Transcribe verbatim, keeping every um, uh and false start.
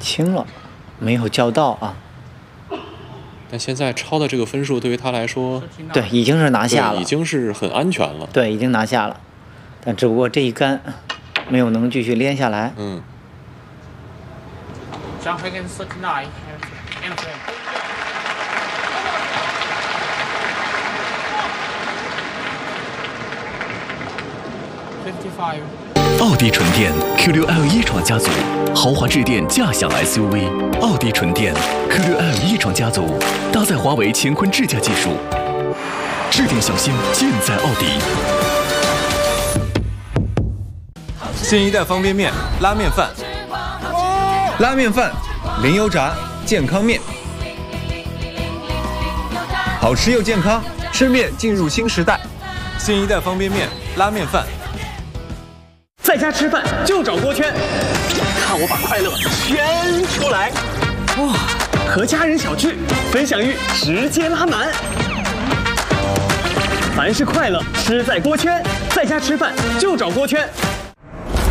轻了，没有叫到啊。 但现在超的这个分数对于他来说， 对，已经是拿下了， 已经是很安全了。 对，已经拿下了，但只不过这一杆没有能继续连下来。 嗯。 Jump against thirty-nine. fifty-five. 奥迪纯电 Q 六 L 一创家族，豪华智电驾享 S U V。奥迪纯电 Q 六 L 一创家族，搭载华为乾坤智驾技术，智电小新尽在奥迪。 新一代方便面拉面饭，拉面饭零油炸健康面，好吃又健康，吃面进入新时代。新一代方便面拉面饭。 在家吃饭就找锅圈，看我把快乐圈出来！哇，和家人小聚，分享欲直接拉满。凡是快乐，吃在锅圈，在家吃饭就找锅圈。